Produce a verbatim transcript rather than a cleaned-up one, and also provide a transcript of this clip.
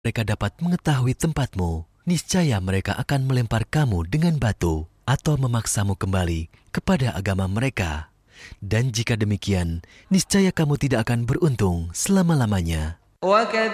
mereka dapat mengetahui tempatmu, niscaya mereka akan melempar kamu dengan batu atau memaksamu kembali kepada agama mereka. Dan jika demikian, niscaya kamu tidak akan beruntung selama-lamanya.